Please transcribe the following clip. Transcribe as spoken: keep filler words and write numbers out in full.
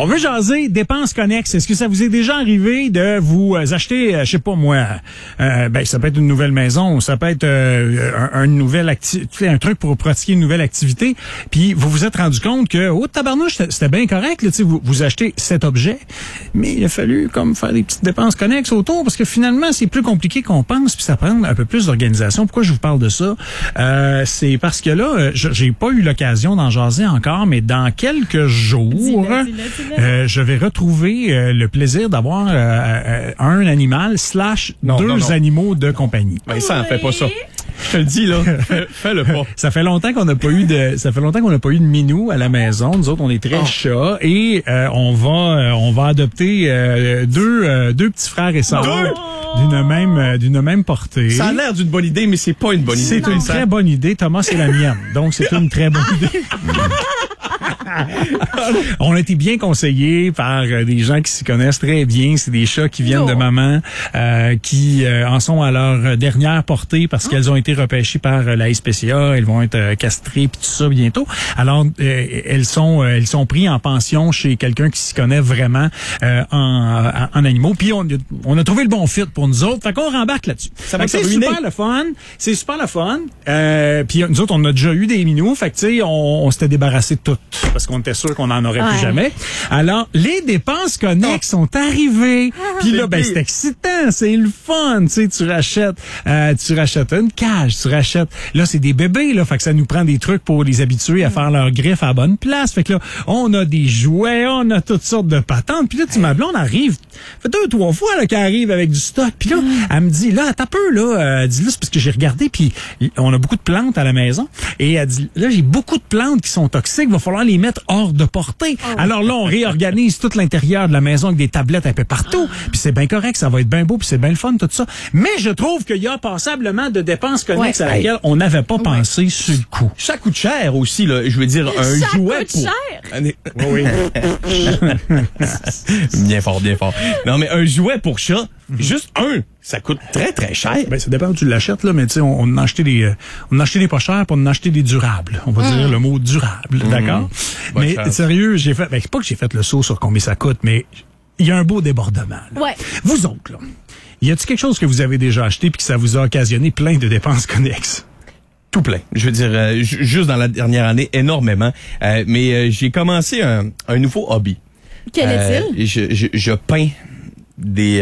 On veut jaser dépenses connexes. Est-ce que ça vous est déjà arrivé de vous euh, acheter, euh, je sais pas moi, euh, ben ça peut être une nouvelle maison, ça peut être euh, un, un nouvel acti- un truc pour pratiquer une nouvelle activité, puis vous vous êtes rendu compte que oh tabarnouche, c'était, c'était bien correct, là, tu sais, vous, vous achetez cet objet, mais il a fallu comme faire des petites dépenses connexes autour parce que finalement c'est plus compliqué qu'on pense, puis ça prend un peu plus d'organisation. Pourquoi je vous parle de ça? Euh, c'est parce que là, je, j'ai pas eu l'occasion d'en jaser encore, mais dans quelques jours, dis-le, dis-le, dis-le. Euh, je vais retrouver euh, le plaisir d'avoir euh, euh, un animal slash non, deux non, non. animaux de compagnie. Ben, ça en fait pas ça. Je te le dis, là. Fais-le pas. Ça fait longtemps qu'on n'a pas eu de, ça fait longtemps qu'on n'a pas eu de minou à la maison. Nous autres, on est très oh. chats et euh, on va, euh, on va adopter euh, deux, euh, deux petits frères et sœurs. D'une même, euh, d'une même portée. Ça a l'air d'une bonne idée, mais c'est pas une bonne idée. C'est une très bonne idée. Thomas, c'est la mienne. Donc, c'est une très bonne idée. On a été bien conseillés par euh, des gens qui s'y connaissent très bien. C'est des chats qui viennent oh. de maman, euh, qui euh, en sont à leur dernière portée parce oh. qu'elles ont été repêchées par euh, la S P C A. Elles vont être euh, castrées puis tout ça bientôt. Alors, euh, elles sont euh, elles sont prises en pension chez quelqu'un qui s'y connaît vraiment euh, en, en, en animaux. Puis on, on a trouvé le bon fit pour nous autres. Fait qu'on rembarque là-dessus. Ça va c'est super le fun. C'est super le fun. Euh, puis nous autres, on a déjà eu des minous. Fait que tu sais, on, on s'était débarrassé de tout parce qu'on était sûr qu'on n'en aurait ouais. plus jamais. Alors, les dépenses connexes oh. sont arrivées. Ah, puis là, ben c'est excitant, c'est le fun. Tu sais, tu rachètes, euh, tu rachètes une cage, tu rachètes. Là, c'est des bébés, là, fait que ça nous prend des trucs pour les habituer à faire leurs griffes à la bonne place. Fait que là, on a des jouets, on a toutes sortes de patentes. Puis là, tu ma blonde arrive, fait deux trois fois là qu'elle arrive avec du stock. Puis là, mm. elle me dit, là, attends un peu, là, euh, dis-là, c'est parce que j'ai regardé, puis on a beaucoup de plantes à la maison. Et elle dit, là, j'ai beaucoup de plantes qui sont toxiques, va falloir les mettre hors de portée. Oh. Alors là, on réorganise tout l'intérieur de la maison avec des tablettes un peu partout. Ah. Puis c'est bien correct, ça va être bien beau, puis c'est bien le fun, tout ça. Mais je trouve qu'il y a passablement de dépenses connexes ouais. à laquelle on n'avait pas ouais. pensé sur le coup. Ça coûte cher aussi, là. Je veux dire, un ça jouet coûte pour... cher. Oui, oui. Bien fort, bien fort. Non, mais un jouet pour chat, mm-hmm. juste un, ça coûte très, très cher. Ben, ça dépend où tu l'achètes, là, mais tu sais, on, on a acheté des, euh, on a acheté des pas chers, puis on a acheté des durables. On va mm. dire le mot durable, mm. d'accord? Bonne mais chance. Sérieux, j'ai fait, ben, c'est pas que j'ai fait le saut sur combien ça coûte, mais il y a un beau débordement. Là. Ouais. Vous autres, là, y a-t-il quelque chose que vous avez déjà acheté puis que ça vous a occasionné plein de dépenses connexes? Tout plein. Je veux dire, euh, juste dans la dernière année, énormément. Euh, mais euh, j'ai commencé un, un nouveau hobby. Quel est-il? Euh, je, je, je peins des